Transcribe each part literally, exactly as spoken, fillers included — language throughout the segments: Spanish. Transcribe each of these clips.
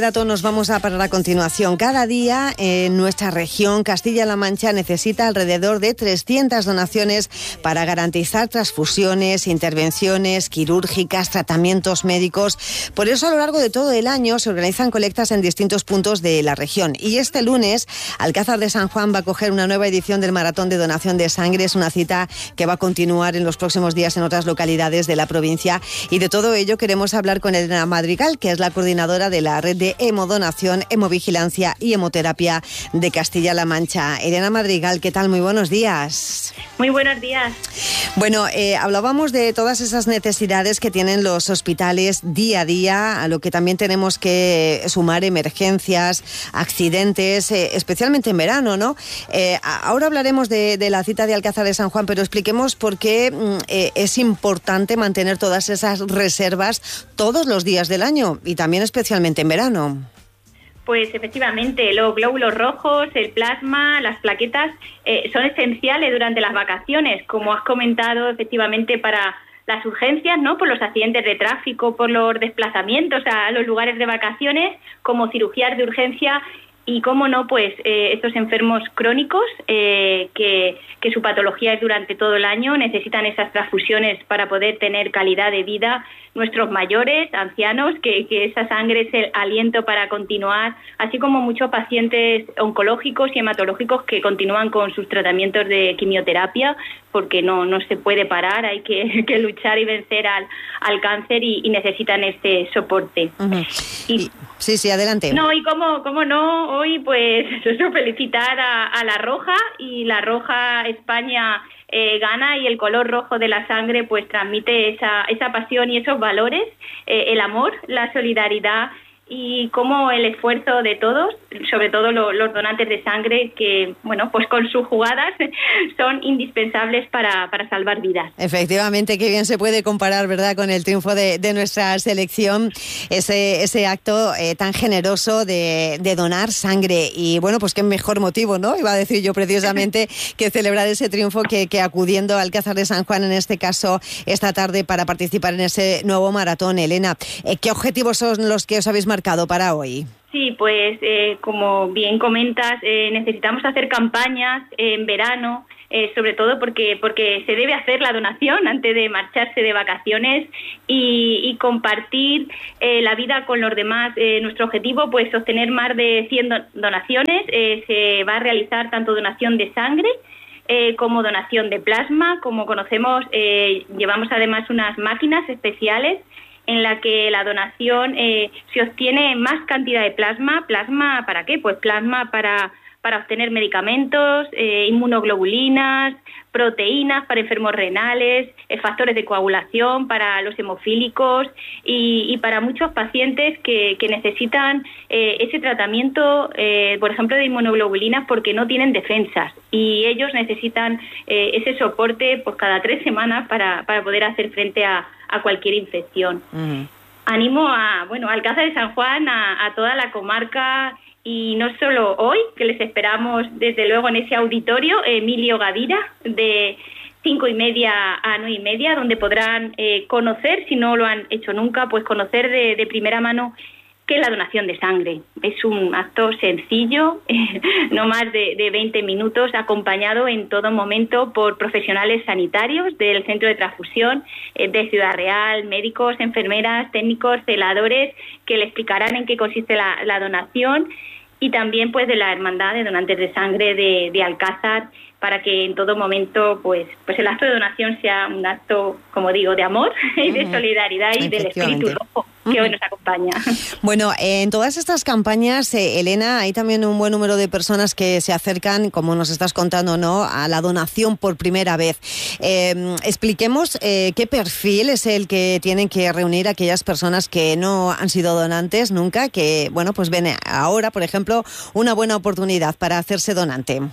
Dato nos vamos a parar a continuación. Cada día en nuestra región, Castilla-La Mancha, necesita alrededor de trescientas donaciones para garantizar transfusiones, intervenciones quirúrgicas, tratamientos médicos. Por eso, a lo largo de todo el año se organizan colectas en distintos puntos de la región. Y este lunes, Alcázar de San Juan va a acoger una nueva edición del Maratón de Donación de Sangre. Es una cita que va a continuar en los próximos días en otras localidades de la provincia. Y de todo ello queremos hablar con Elena Madrigal, que es la coordinadora de la red de Hemodonación, Hemovigilancia y Hemoterapia de Castilla-La Mancha. Elena Madrigal, ¿qué tal? Muy buenos días. Muy buenos días. Bueno, eh, hablábamos de todas esas necesidades que tienen los hospitales día a día, a lo que también tenemos que sumar emergencias, accidentes, eh, especialmente en verano, ¿no? Eh, ahora hablaremos de, de la cita de Alcázar de San Juan, pero expliquemos por qué eh, es importante mantener todas esas reservas todos los días del año y también especialmente en verano. Pues efectivamente, los glóbulos rojos, el plasma, las plaquetas eh, son esenciales durante las vacaciones, como has comentado, efectivamente para las urgencias, ¿no? Por los accidentes de tráfico, por los desplazamientos a los lugares de vacaciones, como cirugías de urgencia y, cómo no, pues eh, estos enfermos crónicos eh, que, que su patología es durante todo el año, necesitan esas transfusiones para poder tener calidad de vida. Nuestros mayores, ancianos, que, que esa sangre es el aliento para continuar, así como muchos pacientes oncológicos y hematológicos que continúan con sus tratamientos de quimioterapia porque no, no se puede parar, hay que, que luchar y vencer al, al cáncer y, y necesitan este soporte. Uh-huh. y, y, sí, sí, adelante. No, y cómo, cómo no, hoy pues eso, felicitar a, a La Roja, y La Roja España Eh, gana, y el color rojo de la sangre pues transmite esa, esa pasión y esos valores, eh, el amor, la solidaridad, y como el esfuerzo de todos, sobre todo lo, los donantes de sangre, que bueno, pues con sus jugadas son indispensables para, para salvar vidas. Efectivamente, qué bien se puede comparar, ¿verdad?, con el triunfo de, de nuestra selección, ese, ese acto eh, tan generoso de, de donar sangre. Y bueno, pues qué mejor motivo, ¿no?, iba a decir yo precisamente, que celebrar ese triunfo que, que acudiendo a Alcázar de San Juan, en este caso, esta tarde, para participar en ese nuevo maratón. Elena, eh, ¿qué objetivos son los que os habéis marcado para hoy? Sí, pues eh, como bien comentas, eh, necesitamos hacer campañas eh, en verano, eh, sobre todo porque porque se debe hacer la donación antes de marcharse de vacaciones y, y compartir eh, la vida con los demás. Eh, nuestro objetivo, pues, obtener más de cien do- donaciones. Eh, se va a realizar tanto donación de sangre Eh, como donación de plasma. Como conocemos, eh, llevamos además unas máquinas especiales en la que la donación eh, se obtiene más cantidad de plasma. ¿Plasma para qué? Pues plasma para, para obtener medicamentos, eh, inmunoglobulinas, proteínas para enfermos renales, eh, factores de coagulación para los hemofílicos y, y para muchos pacientes que, que necesitan eh, ese tratamiento, eh, por ejemplo, de inmunoglobulinas, porque no tienen defensas y ellos necesitan eh, ese soporte pues cada tres semanas para, para poder hacer frente a, a cualquier infección. Uh-huh. Animo a, bueno, a Alcázar de San Juan, a, a toda la comarca, y no solo hoy, que les esperamos desde luego en ese auditorio Emilio Gavira, de cinco y media a nueve y media, donde podrán eh, conocer, si no lo han hecho nunca, pues conocer de, de primera mano qué es la donación de sangre. Es un acto sencillo, eh, no más de, de veinte minutos, acompañado en todo momento por profesionales sanitarios del Centro de Transfusión eh, de Ciudad Real, médicos, enfermeras, técnicos, celadores, que le explicarán en qué consiste la, la donación, y también pues de la Hermandad de Donantes de Sangre de, de Alcázar, para que en todo momento pues pues el acto de donación sea un acto, como digo, de amor y de solidaridad y del espíritu rojo que hoy nos acompaña. Bueno, en todas estas campañas, eh, Elena, hay también un buen número de personas que se acercan, como nos estás contando, ¿no?, a la donación por primera vez. Eh, expliquemos eh, qué perfil es el que tienen que reunir aquellas personas que no han sido donantes nunca, que bueno, pues ven ahora, por ejemplo, una buena oportunidad para hacerse donante.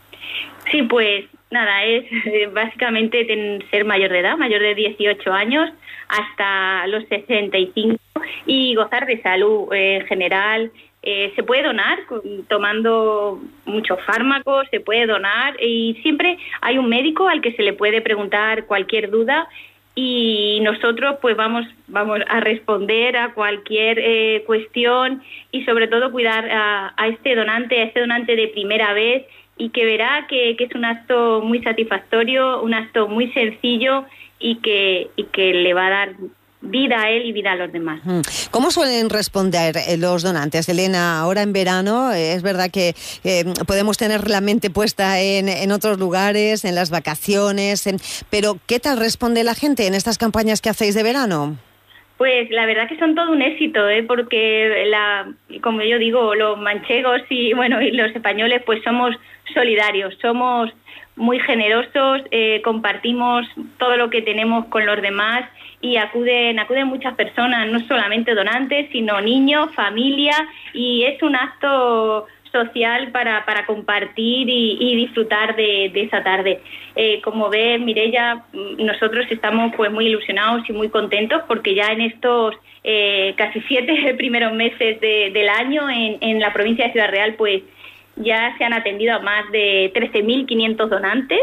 Sí, pues nada, es eh, básicamente ten, ser mayor de edad, mayor de dieciocho años hasta los sesenta y cinco, y gozar de salud eh, en general. Eh, se puede donar tomando muchos fármacos, se puede donar y siempre hay un médico al que se le puede preguntar cualquier duda. y nosotros pues vamos vamos a responder a cualquier eh, cuestión y sobre todo cuidar a, a este donante, a este donante de primera vez, y que verá que, que es un acto muy satisfactorio, un acto muy sencillo y que, y que le va a dar vida a él y vida a los demás. ¿Cómo suelen responder los donantes, Elena? Ahora en verano es verdad que eh, podemos tener la mente puesta en, en otros lugares, en las vacaciones, en, pero ¿qué tal responde la gente en estas campañas que hacéis de verano? Pues la verdad que son todo un éxito, ¿eh? Porque la, como yo digo, los manchegos y bueno y los españoles pues somos solidarios, somos muy generosos, eh, compartimos todo lo que tenemos con los demás y acuden acuden muchas personas, no solamente donantes, sino niños, familia, y es un acto social para, para compartir y, y disfrutar de, de esa tarde. Eh, como ves, Mireia, nosotros estamos pues muy ilusionados y muy contentos porque ya en estos eh, casi siete primeros meses de, del año en, en la provincia de Ciudad Real pues ya se han atendido a más de trece mil quinientos donantes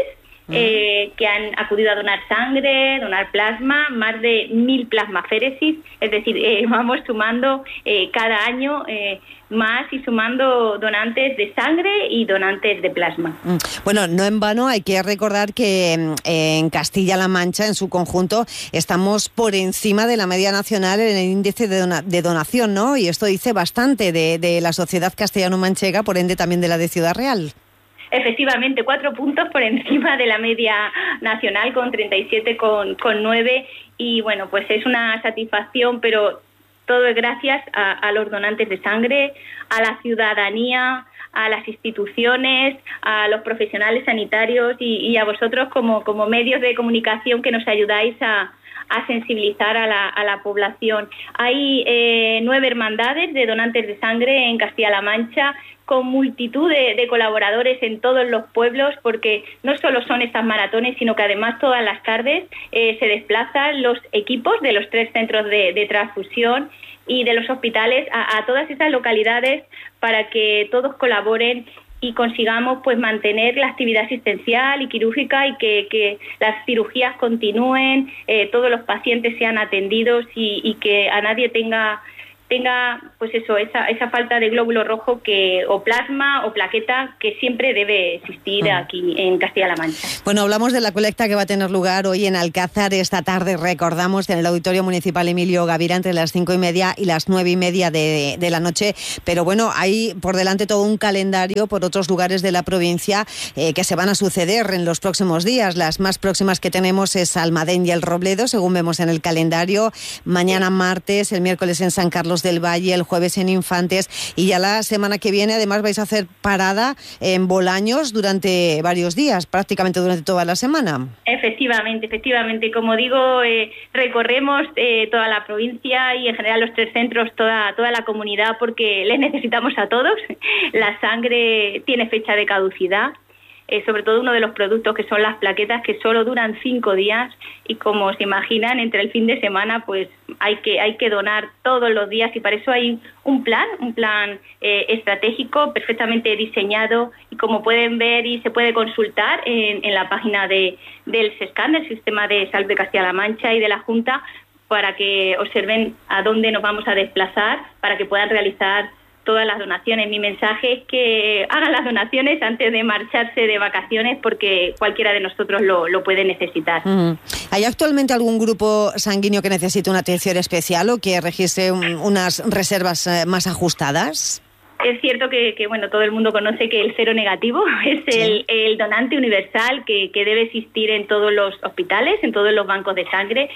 eh, que han acudido a donar sangre, donar plasma, más de mil plasmaféresis, es decir, eh, vamos sumando eh, cada año eh, más y sumando donantes de sangre y donantes de plasma. Bueno, no en vano hay que recordar que en Castilla-La Mancha, en su conjunto, estamos por encima de la media nacional en el índice de, dona- de donación, ¿no? Y esto dice bastante de, de la sociedad castellano-manchega, por ende también de la de Ciudad Real. Efectivamente, cuatro puntos por encima de la media nacional con treinta y siete coma nueve y bueno, pues es una satisfacción, pero todo es gracias a, a los donantes de sangre, a la ciudadanía, a las instituciones, a los profesionales sanitarios y, y a vosotros como, como medios de comunicación que nos ayudáis a, a sensibilizar a la, a la población. Hay eh, nueve hermandades de donantes de sangre en Castilla-La Mancha, con multitud de, de colaboradores en todos los pueblos, porque no solo son estas maratones, sino que además todas las tardes eh, se desplazan los equipos de los tres centros de, de transfusión y de los hospitales a, a todas esas localidades para que todos colaboren y consigamos pues mantener la actividad asistencial y quirúrgica y que, que las cirugías continúen, eh, todos los pacientes sean atendidos y, y que a nadie tenga tenga pues eso esa esa falta de glóbulo rojo que o plasma o plaqueta que siempre debe existir uh-huh. aquí en Castilla-La Mancha. Bueno, hablamos de la colecta que va a tener lugar hoy en Alcázar esta tarde, recordamos, en el Auditorio Municipal Emilio Gavira entre las cinco y media y las nueve y media de, de la noche, pero bueno, hay por delante todo un calendario por otros lugares de la provincia eh, que se van a suceder en los próximos días. Las más próximas que tenemos es Almadén y El Robledo, según vemos en el calendario, mañana martes, el miércoles en San Carlos del Valle, el jueves en Infantes, y ya la semana que viene además vais a hacer parada en Bolaños durante varios días, prácticamente durante toda la semana. Efectivamente, efectivamente, como digo, eh, recorremos eh, toda la provincia y en general los tres centros, toda, toda la comunidad, porque les necesitamos a todos. La sangre tiene fecha de caducidad. Eh, sobre todo uno de los productos que son las plaquetas, que solo duran cinco días y como se imaginan entre el fin de semana pues hay que hay que donar todos los días y para eso hay un plan, un plan eh, estratégico perfectamente diseñado y como pueden ver y se puede consultar en, en la página de del SESCAN, del Sistema de Salud de Castilla-La Mancha y de la Junta, para que observen a dónde nos vamos a desplazar para que puedan realizar todas las donaciones. Mi mensaje es que hagan las donaciones antes de marcharse de vacaciones porque cualquiera de nosotros lo, lo puede necesitar. Uh-huh. ¿Hay actualmente algún grupo sanguíneo que necesite una atención especial o que registre un, unas reservas eh, más ajustadas? Es cierto que, que bueno todo el mundo conoce que el cero negativo es sí. el, el donante universal que, que debe existir en todos los hospitales, en todos los bancos de sangre,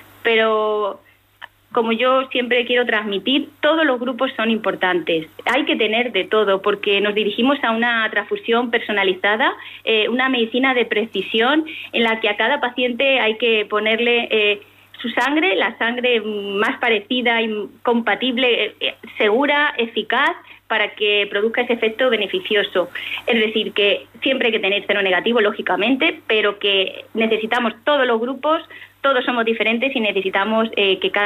pero como yo siempre quiero transmitir, todos los grupos son importantes. Hay que tener de todo, porque nos dirigimos a una transfusión personalizada, eh, una medicina de precisión, en la que a cada paciente hay que ponerle eh, su sangre, la sangre más parecida y compatible, eh, segura, eficaz, para que produzca ese efecto beneficioso. Es decir, que siempre hay que tener cero negativo, lógicamente, pero que necesitamos todos los grupos, todos somos diferentes y necesitamos eh, que cada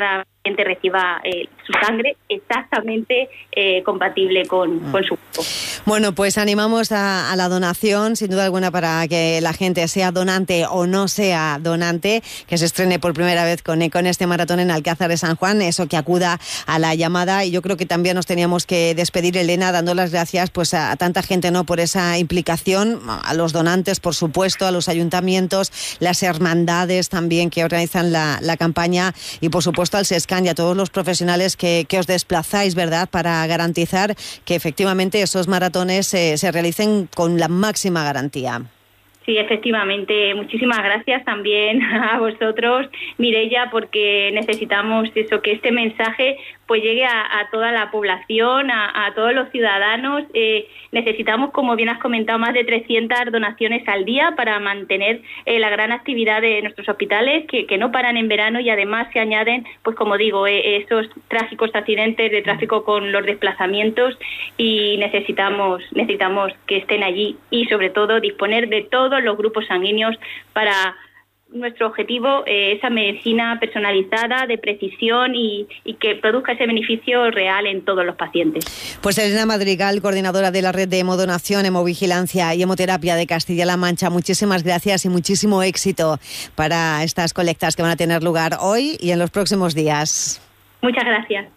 paciente reciba eh, su sangre exactamente eh, compatible con, con su cuerpo. Bueno, pues animamos a, a la donación, sin duda alguna, para que la gente sea donante o no sea donante, que se estrene por primera vez con, con este maratón en Alcázar de San Juan, eso, que acuda a la llamada. Y yo creo que también nos teníamos que despedir, Elena, dando las gracias pues a, a tanta gente, ¿no?, por esa implicación, a los donantes, por supuesto, a los ayuntamientos, las hermandades también que organizan la, la campaña, y por supuesto al SESCAN y a todos los profesionales que, que os desplazáis, ¿verdad?, para garantizar que efectivamente esos maratones eh, se realicen con la máxima garantía. Sí, efectivamente. Muchísimas gracias también a vosotros, Mireia, porque necesitamos eso, que este mensaje pues llegue a, a toda la población, a, a todos los ciudadanos. Eh, necesitamos, como bien has comentado, más de trescientas donaciones al día para mantener eh, la gran actividad de nuestros hospitales, que, que no paran en verano, y además se añaden, pues como digo, eh, esos trágicos accidentes de tráfico con los desplazamientos, y necesitamos, necesitamos que estén allí y sobre todo disponer de todos los grupos sanguíneos para nuestro objetivo, eh, esa medicina personalizada, de precisión, y, y que produzca ese beneficio real en todos los pacientes. Pues Elena Madrigal, coordinadora de la red de hemodonación, hemovigilancia y hemoterapia de Castilla-La Mancha, muchísimas gracias y muchísimo éxito para estas colectas que van a tener lugar hoy y en los próximos días. Muchas gracias.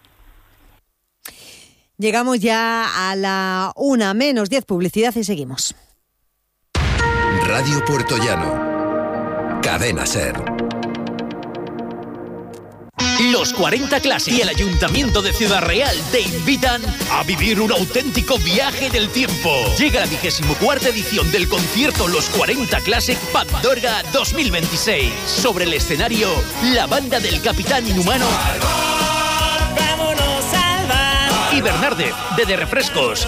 Llegamos ya a la una menos diez, publicidad, y seguimos. Radio Puertollano. Cadena SER. Los cuarenta Classic y el Ayuntamiento de Ciudad Real te invitan a vivir un auténtico viaje del tiempo. Llega la vigésimo cuarta edición del concierto Los cuarenta Classic Pandorga dos mil veintiséis. Sobre el escenario, la banda del Capitán Inhumano y Bernardez de De Refrescos.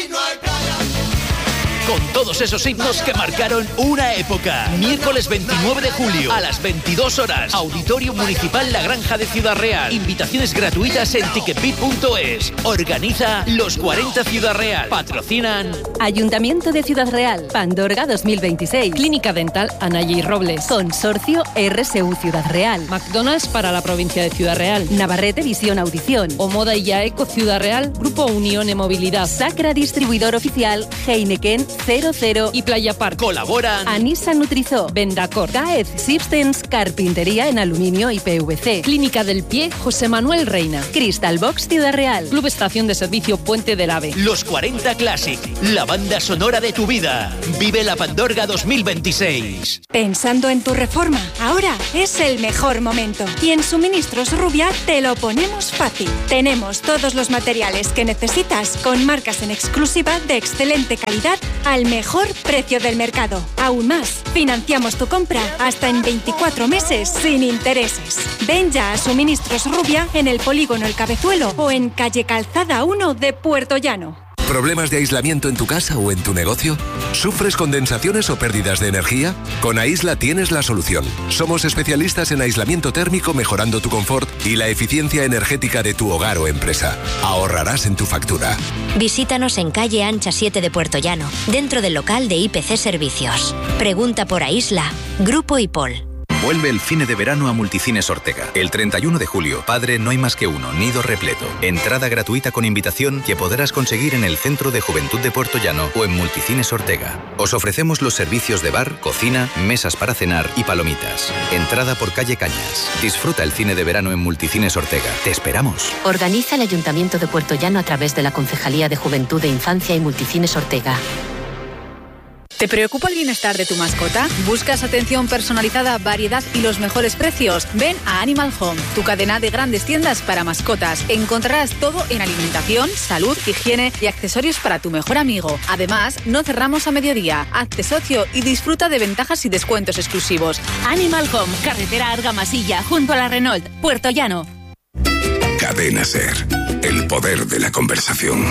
Con todos esos himnos que marcaron una época. Miércoles veintinueve de julio a las veintidós horas. Auditorio Municipal La Granja de Ciudad Real. Invitaciones gratuitas en ticketbit punto es. Organiza Los cuarenta Ciudad Real. Patrocinan Ayuntamiento de Ciudad Real. Pandorga dos mil veintiséis. Clínica Dental Anaya Robles. Consorcio R S U Ciudad Real. McDonald's para la provincia de Ciudad Real. Navarrete Visión Audición. Omoda y Yaeco Ciudad Real. Grupo Unión e Movilidad. Sacra Distribuidor Oficial. Heineken cero cero y Playa Park. Colaboran Anisa Nutrizó, Vendacor, Caez Systems, Carpintería en aluminio y P V C, Clínica del Pie José Manuel Reina, Crystal Box Ciudad Real, Club Estación de Servicio Puente del Ave. Los cuarenta Classic, la banda sonora de tu vida. Vive la Pandorga dos mil veintiséis. Pensando en tu reforma, ahora es el mejor momento. Y en Suministros Rubia te lo ponemos fácil. Tenemos todos los materiales que necesitas con marcas en exclusiva de excelente calidad al mejor precio del mercado. Aún más, financiamos tu compra hasta en veinticuatro meses sin intereses. Ven ya a Suministros Rubia en el Polígono El Cabezuelo o en calle Calzada uno de Puertollano. ¿Problemas de aislamiento en tu casa o en tu negocio? ¿Sufres condensaciones o pérdidas de energía? Con Aisla tienes la solución. Somos especialistas en aislamiento térmico, mejorando tu confort y la eficiencia energética de tu hogar o empresa. Ahorrarás en tu factura. Visítanos en calle Ancha siete de Puertollano, dentro del local de I P C Servicios. Pregunta por Aisla. Grupo IPOL. Vuelve el cine de verano a Multicines Ortega. El treinta y uno de julio, Padre no hay más que uno, Nido repleto. Entrada gratuita con invitación que podrás conseguir en el Centro de Juventud de Puertollano o en Multicines Ortega. Os ofrecemos los servicios de bar, cocina, mesas para cenar y palomitas. Entrada por calle Cañas. Disfruta el cine de verano en Multicines Ortega. Te esperamos. Organiza el Ayuntamiento de Puertollano a través de la Concejalía de Juventud e Infancia y Multicines Ortega. ¿Te preocupa el bienestar de tu mascota? ¿Buscas atención personalizada, variedad y los mejores precios? Ven a Animal Home, tu cadena de grandes tiendas para mascotas. Encontrarás todo en alimentación, salud, higiene y accesorios para tu mejor amigo. Además, no cerramos a mediodía. Hazte socio y disfruta de ventajas y descuentos exclusivos. Animal Home, carretera Argamasilla, junto a la Renault, Puertollano. Cadena SER, el poder de la conversación.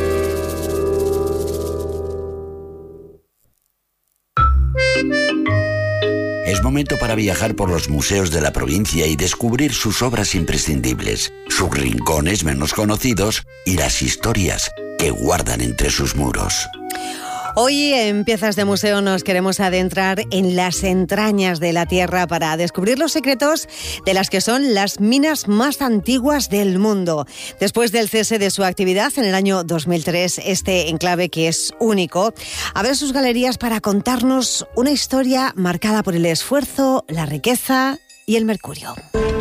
Es momento para viajar por los museos de la provincia y descubrir sus obras imprescindibles, sus rincones menos conocidos y las historias que guardan entre sus muros. Hoy en Piezas de Museo nos queremos adentrar en las entrañas de la Tierra para descubrir los secretos de las que son las minas más antiguas del mundo. Después del cese de su actividad en el año dos mil tres, este enclave, que es único, abre sus galerías para contarnos una historia marcada por el esfuerzo, la riqueza y el mercurio.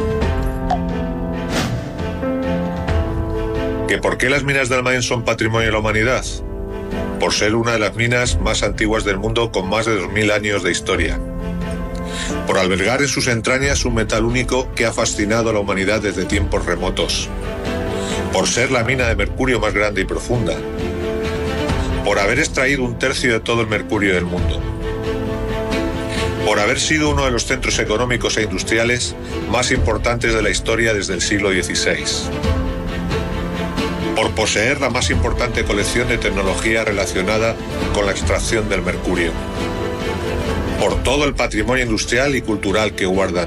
¿Que por qué las minas de Almadén son patrimonio de la humanidad? Por ser una de las minas más antiguas del mundo con más de dos mil años de historia. Por albergar en sus entrañas un metal único que ha fascinado a la humanidad desde tiempos remotos. Por ser la mina de mercurio más grande y profunda. Por haber extraído un tercio de todo el mercurio del mundo. Por haber sido uno de los centros económicos e industriales más importantes de la historia desde el siglo dieciséis. Por poseer la más importante colección de tecnología relacionada con la extracción del mercurio. Por todo el patrimonio industrial y cultural que guardan.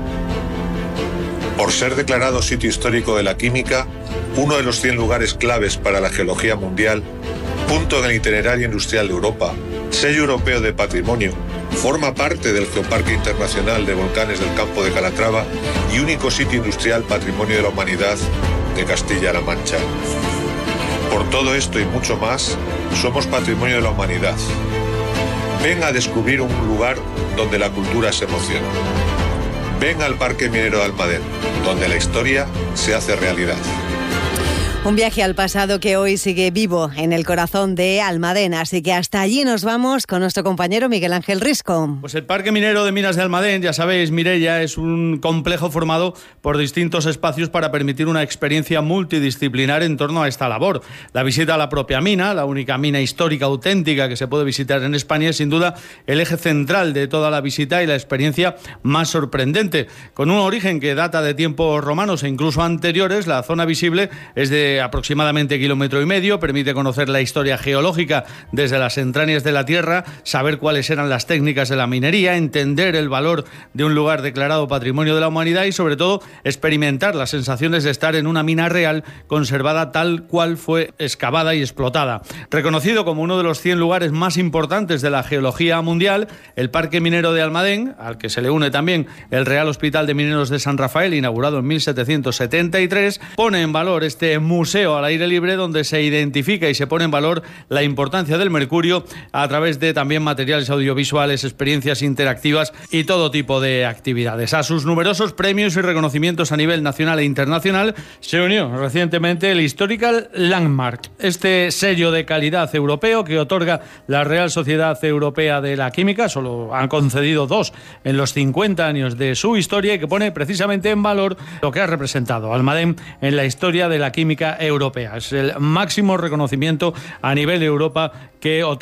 Por ser declarado sitio histórico de la química, uno de los cien lugares claves para la geología mundial, punto en el itinerario industrial de Europa, sello europeo de patrimonio, forma parte del Geoparque Internacional de Volcanes del Campo de Calatrava y único sitio industrial patrimonio de la humanidad de Castilla-La Mancha. Por todo esto y mucho más, somos patrimonio de la humanidad. Ven a descubrir un lugar donde la cultura es emoción. Ven al Parque Minero de Almadén, donde la historia se hace realidad. Un viaje al pasado que hoy sigue vivo en el corazón de Almadén, así que hasta allí nos vamos con nuestro compañero Miguel Ángel Risco. Pues el Parque Minero de Minas de Almadén, ya sabéis, Mireia, es un complejo formado por distintos espacios para permitir una experiencia multidisciplinar en torno a esta labor. La visita a la propia mina, la única mina histórica auténtica que se puede visitar en España, es sin duda el eje central de toda la visita y la experiencia más sorprendente. Con un origen que data de tiempos romanos e incluso anteriores, la zona visible es de aproximadamente kilómetro y medio, permite conocer la historia geológica desde las entrañas de la Tierra, saber cuáles eran las técnicas de la minería, entender el valor de un lugar declarado Patrimonio de la Humanidad y, sobre todo, experimentar las sensaciones de estar en una mina real conservada tal cual fue excavada y explotada. Reconocido como uno de los cien lugares más importantes de la geología mundial, el Parque Minero de Almadén, al que se le une también el Real Hospital de Mineros de San Rafael, inaugurado en mil setecientos setenta y tres, pone en valor este museo al aire libre donde se identifica y se pone en valor la importancia del mercurio a través de también materiales audiovisuales, experiencias interactivas y todo tipo de actividades. A sus numerosos premios y reconocimientos a nivel nacional e internacional se unió recientemente el Historical Landmark, este sello de calidad europeo que otorga la Real Sociedad Europea de la Química. Solo han concedido dos en los cincuenta años de su historia y que pone precisamente en valor lo que ha representado Almadén en la historia de la química europea. Es el máximo reconocimiento a nivel de Europa que otorga